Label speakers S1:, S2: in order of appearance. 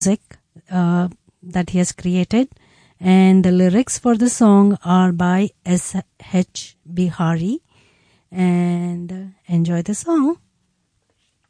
S1: music that he has created, and the lyrics for the song are by S.H. Bihari. And enjoy the song.